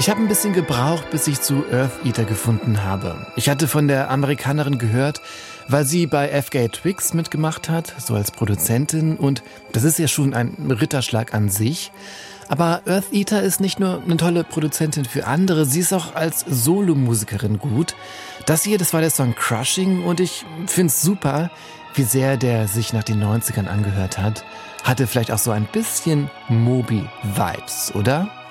Ich habe ein bisschen gebraucht, bis ich zu Earth Eater gefunden habe. Ich hatte von der Amerikanerin gehört, weil sie bei FKA Twigs mitgemacht hat, so als Produzentin. Und das ist ja schon ein Ritterschlag an sich. Aber Earth Eater ist nicht nur eine tolle Produzentin für andere, sie ist auch als Solomusikerin gut. Das hier, das war der Song Crushing und ich finde es super, wie sehr der sich nach den 90ern angehört hat. Hatte vielleicht auch so ein bisschen Moby-Vibes, oder?